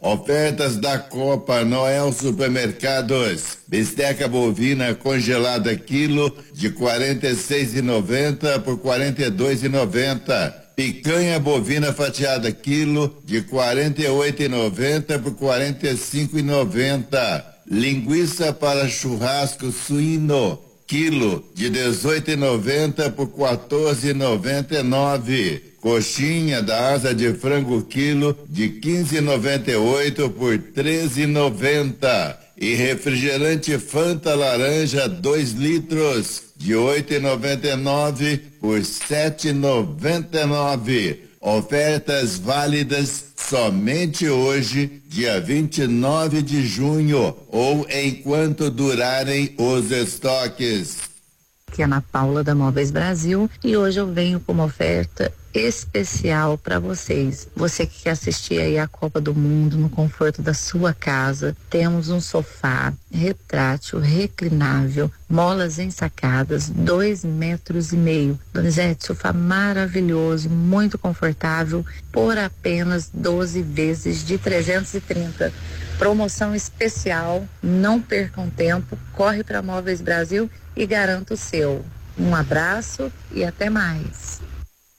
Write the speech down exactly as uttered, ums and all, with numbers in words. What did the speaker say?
Ofertas da Copa Noel Supermercados. Bisteca bovina congelada quilo de quarenta e seis reais e noventa centavos por quarenta e dois reais e noventa centavos. Picanha bovina fatiada quilo de quarenta e oito reais e noventa centavos por quarenta e cinco reais e noventa centavos. Linguiça para churrasco suíno quilo de dezoito reais e noventa centavos por quatorze reais e noventa e nove centavos. Coxinha da asa de frango quilo de quinze reais e noventa e oito centavos por treze reais e noventa centavos. E refrigerante Fanta laranja dois litros de oito reais e noventa e nove centavos por sete reais e noventa e nove centavos. Ofertas válidas somente hoje, dia vinte e nove de junho, ou enquanto durarem os estoques. Aqui é Ana Paula da Móveis Brasil e hoje eu venho com uma oferta especial para vocês. Você que quer assistir aí a Copa do Mundo no conforto da sua casa, temos um sofá retrátil, reclinável, molas ensacadas, dois metros e meio. Donizete, sofá maravilhoso, muito confortável, por apenas doze vezes de trezentos e trinta. Promoção especial, não percam tempo, corre para Móveis Brasil e garanta o seu. Um abraço e até mais.